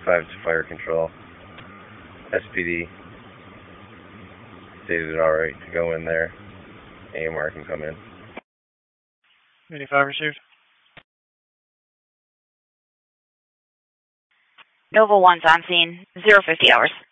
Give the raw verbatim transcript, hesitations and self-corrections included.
five to fire control. S P D stated it alright to go in there. A M R can come in. eighty-five received. Nova one's on scene. zero fifty hours.